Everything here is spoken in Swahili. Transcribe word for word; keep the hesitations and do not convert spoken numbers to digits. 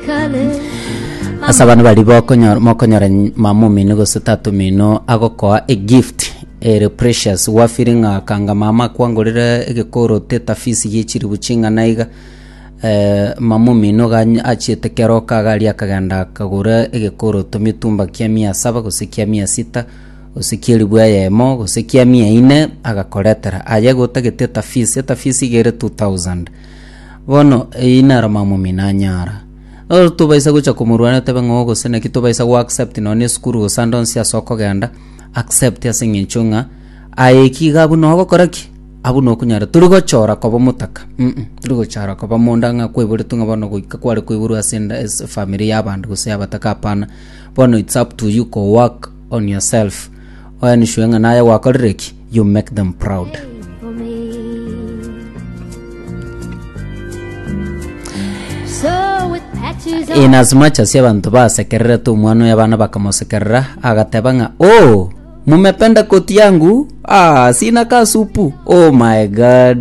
asa bana bali bokonyora mokonyora mamumi nigo setatu mino agokoa a gift a precious wa feeling akanga mama kwangorera egekoro teta fisi yechiri buchinga naiga eh mamumi no ganya achete keroka gali akaganda kagura egekoro tomitumba kia mia saba gusikia mia sita usikia libwa yemo gusikia mia ine agakoretera aye gutagiteta fisi eta fisi gere two thousand bono inara mamumi nanyara ol tubaisa gucha kumurwana tebe ngogo sene kitubaisa wa accept no ne skuru sandon sia soko ganda accept ya singinchunga aeki gabu no gokoraki abu no kunyara turugo chora kobo mutaka mm turugo chara kobo mondanga kwebure tunga bono guika kwale kweburu asenda as family yabandu gusya bataka pana bono it's up to you to work on yourself when shuenga naye wakoreki you make them proud. In as much as yabantu basekerera tu mwana yabana bakamosekerera agatebanga oh mumependa koti yangu ah sina ka supu oh my god